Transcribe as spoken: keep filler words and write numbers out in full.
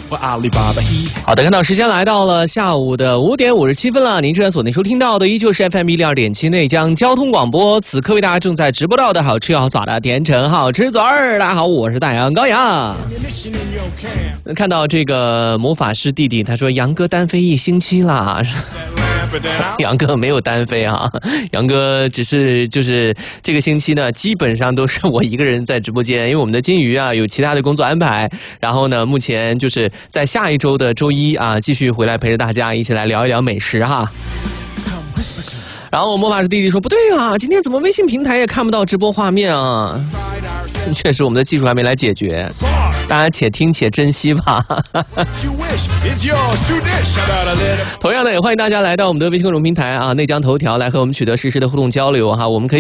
好的，看到时间来到了下午的五点五十七分了，您正在锁定收听到的依旧是 F M 一零二点七内江交通广播，此刻为大家正在直播到的好吃又好耍的甜橙好吃嘴儿。大家好，我是大杨高阳。看到这个魔法师弟弟，他说杨哥单飞一星期啦。杨哥没有单飞啊，杨哥只是就是这个星期呢，基本上都是我一个人在直播间，因为我们的金鱼啊有其他的工作安排，然后呢，目前就是在下一周的周一啊，继续回来陪着大家一起来聊一聊美食哈。然后魔法师弟弟说不对啊，今天怎么微信平台也看不到直播画面啊？确实我们的技术还没来解决，大家且听且珍惜吧。同样的也欢迎大家来到我们的微信公众平台啊，内江头条来和我们取得实时的互动交流哈，我们可以